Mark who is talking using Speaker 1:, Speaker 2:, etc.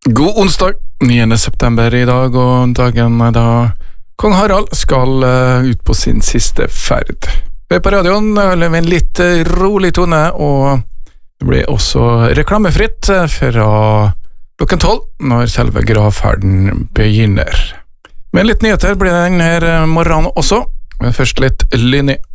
Speaker 1: God onsdag, 9. september I dag, og dagen da Kong Harald skal ut på sin siste ferd. Vi på radioen med en litt rolig tone, og det blir også reklamefritt fra klokken 12, når selve gravferden begynner. Men litt nyheter blir det denne morgenen også, men først litt Linni.